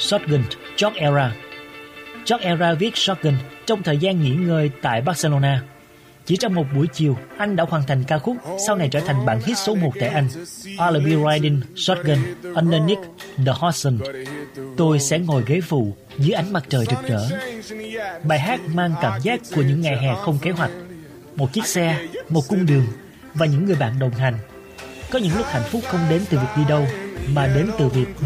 Shotgun, George Era. George Era viết Shotgun trong thời gian nghỉ ngơi tại Barcelona. Chỉ trong một buổi chiều, anh đã hoàn thành ca khúc sau này trở thành bản hit số 1 tại Anh. I'll be riding shotgun underneath the horizon. Tôi sẽ ngồi ghế phụ dưới ánh mặt trời rực rỡ. Bài hát mang cảm giác của những ngày hè không kế hoạch. Một chiếc xe, một cung đường và những người bạn đồng hành. Có những lúc hạnh phúc không đến từ việc đi đâu, mà đến từ việc